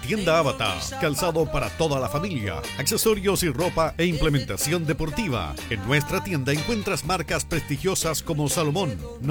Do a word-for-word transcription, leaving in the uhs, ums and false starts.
Tienda Avatar, calzado para toda la familia, accesorios y ropa e implementación deportiva. En nuestra tienda encuentras marcas prestigiosas como Salomón,